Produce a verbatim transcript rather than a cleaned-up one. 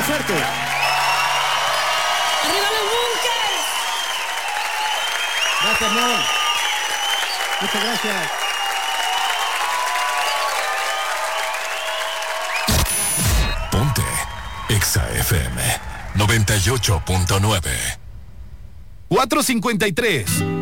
suerte. ¡Arriba los Bunkers! Gracias, amor. Muchas gracias. Ponte Exa F M noventa y ocho punto nueve. cuatro cincuenta y tres.